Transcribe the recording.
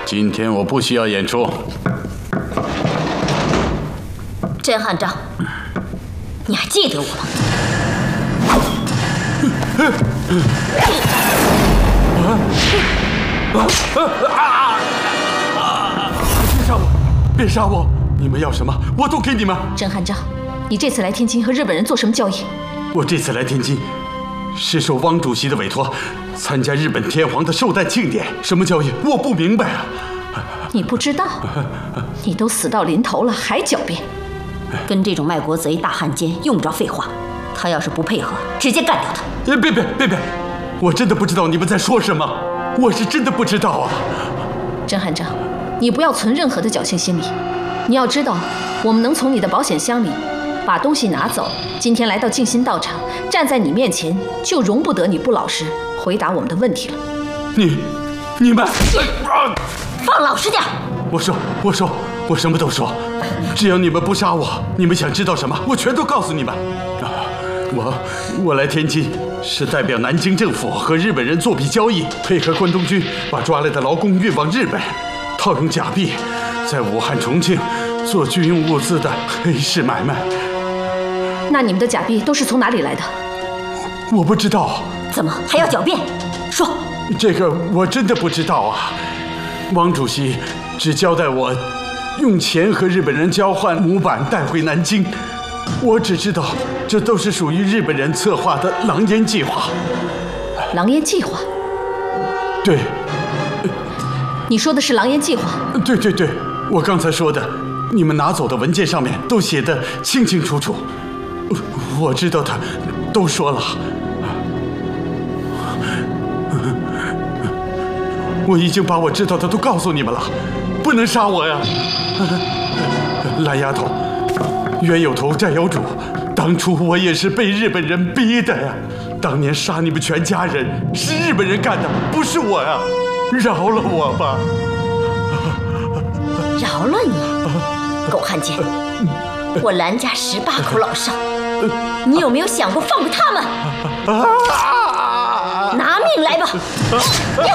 今天我不需要演出。 甄汉章，你还记得我吗？ 别杀我！别杀我！你们要什么，我都给你们。 甄汉章，你这次来天津和日本人做什么交易？ 我这次来天津，是受汪主席的委托，参加日本天皇的寿诞庆典。什么交易？我不明白啊！ 你不知道？你都死到临头了，还狡辩？跟这种卖国贼、大汉奸用不着废话。他要是不配合，直接干掉他。 别！我真的不知道你们在说什么，我是真的不知道啊！ 甄汉章，你不要存任何的侥幸心理。你要知道，我们能从你的保险箱里把东西拿走，今天来到静心道场，站在你面前，就容不得你不老实回答我们的问题了。 你们， 放老实点！ 我说，我什么都说，只要你们不杀我，你们想知道什么，我全都告诉你们。我来天津是代表南京政府和日本人做笔交易，配合关东军把抓来的劳工运往日本，套用假币，在武汉、重庆做军用物资的黑市买卖。 那你们的假币都是从哪里来的？ 我不知道。 怎么还要狡辩？说。 这个我真的不知道啊。汪主席只交代我用钱和日本人交换模板带回南京，我只知道这都是属于日本人策划的狼烟计划。 狼烟计划？ 对。 你说的是狼烟计划？ 对，我刚才说的，你们拿走的文件上面都写得清清楚楚。我知道他都说了。我已经把我知道的都告诉你们了，不能杀我呀！烂丫头，冤有头债有主，当初我也是被日本人逼的呀。当年杀你们全家人是日本人干的，不是我呀！饶了我吧！ 饶了你，狗汉奸！我蓝家18口老少，你有没有想过放过他们？拿命来吧！